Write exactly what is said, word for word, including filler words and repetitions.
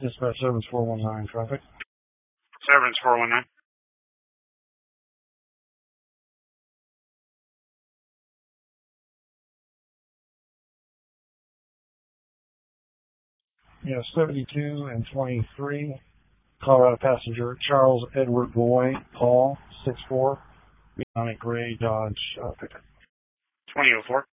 Dispatch Service four one nine, traffic. Service four one nine. Yeah, seventy-two and twenty-three. Colorado passenger Charles Edward Boy, Paul, six four. Bionic Gray Dodge uh, pickup. twenty oh four.